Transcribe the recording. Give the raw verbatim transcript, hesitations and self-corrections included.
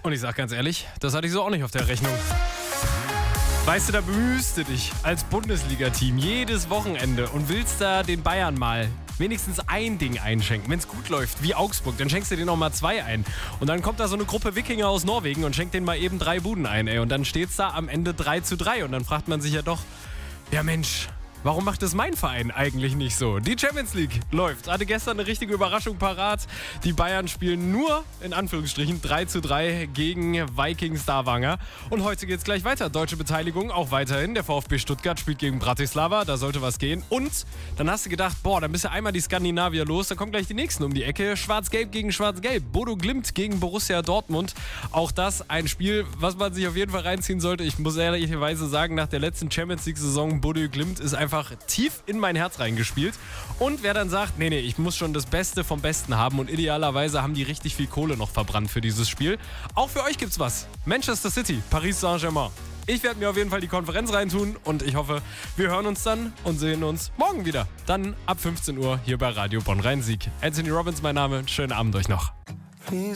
Und ich sag ganz ehrlich, das hatte ich so auch nicht auf der Rechnung. Weißt du, da bemühst du dich als Bundesliga-Team jedes Wochenende und willst da den Bayern mal wenigstens ein Ding einschenken. Wenn es gut läuft, wie Augsburg, dann schenkst du denen noch mal zwei ein. Und dann kommt da so eine Gruppe Wikinger aus Norwegen und schenkt denen mal eben drei Buden ein, ey. Und dann steht's da am Ende drei zu drei. Und dann fragt man sich ja doch, ja Mensch, warum macht das mein Verein eigentlich nicht so? Die Champions League läuft. Hatte gestern eine richtige Überraschung parat. Die Bayern spielen nur, in Anführungsstrichen, drei zu drei gegen Viking Stavanger. Und heute geht's gleich weiter. Deutsche Beteiligung auch weiterhin. Der VfB Stuttgart spielt gegen Bratislava. Da sollte was gehen. Und dann hast du gedacht, boah, dann bist du einmal die Skandinavier los. Dann kommen gleich die nächsten um die Ecke. Schwarz-Gelb gegen Schwarz-Gelb. Bodo Glimt gegen Borussia Dortmund. Auch das ein Spiel, was man sich auf jeden Fall reinziehen sollte. Ich muss ehrlicherweise sagen, nach der letzten Champions League-Saison, Bodo Glimt ist einfach tief in mein Herz reingespielt. Und wer dann sagt, nee, nee, ich muss schon das Beste vom Besten haben und idealerweise haben die richtig viel Kohle noch verbrannt für dieses Spiel. Auch für euch gibt's was. Manchester City, Paris Saint-Germain. Ich werde mir auf jeden Fall die Konferenz reintun und ich hoffe, wir hören uns dann und sehen uns morgen wieder. Dann ab fünfzehn Uhr hier bei Radio Bonn Rhein-Sieg. Anthony Robbins mein Name. Schönen Abend euch noch.